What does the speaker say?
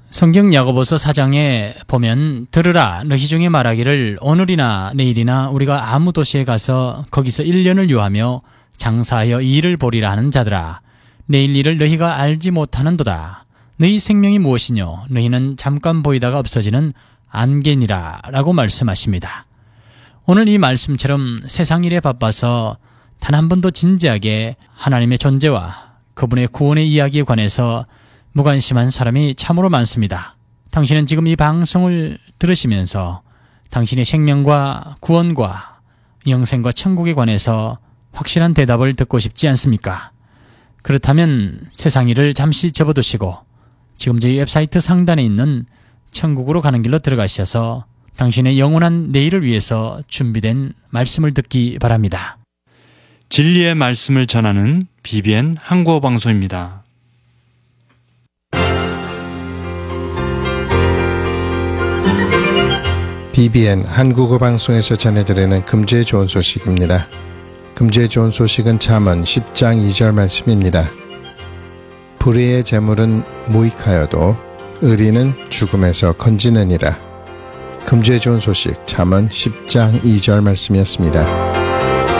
성경 야고보서 4장에 보면 들으라 너희 중에 말하기를 오늘이나 내일이나 우리가 아무 도시에 가서 거기서 1년을 유하며 장사하여 이 일을 보리라 하는 자들아 내일 일을 너희가 알지 못하는도다. 너희 생명이 무엇이뇨 너희는 잠깐 보이다가 없어지는 안개니라 라고 말씀하십니다. 오늘 이 말씀처럼 세상 일에 바빠서 단 한 번도 진지하게 하나님의 존재와 그분의 구원의 이야기에 관해서 무관심한 사람이 참으로 많습니다. 당신은 지금 이 방송을 들으시면서 당신의 생명과 구원과 영생과 천국에 관해서 확실한 대답을 듣고 싶지 않습니까? 그렇다면 세상 일을 잠시 접어두시고 지금 저희 웹사이트 상단에 있는 천국으로 가는 길로 들어가셔서 당신의 영원한 내일을 위해서 준비된 말씀을 듣기 바랍니다. 진리의 말씀을 전하는 BBN 한국어 방송입니다. BBN 한국어 방송에서 전해드리는 금주의 좋은 소식입니다. 금주의 좋은 소식은 잠언 10장 2절 말씀입니다. 불의의 재물은 무익하여도 의리는 죽음에서 건지느니라. 금주의 좋은 소식 잠언 10장 2절 말씀이었습니다.